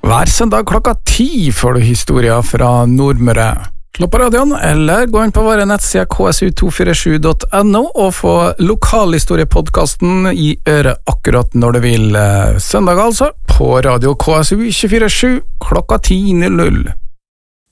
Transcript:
Hver søndag klokka 10 får du historier fra Nordmøre. Slå på radioen, eller gå inn på våre nettsider ksu247.no og få lokalhistoriepodcasten i øret akkurat når du vil. Søndag altså, på radio KSU 247 klokka 10:00.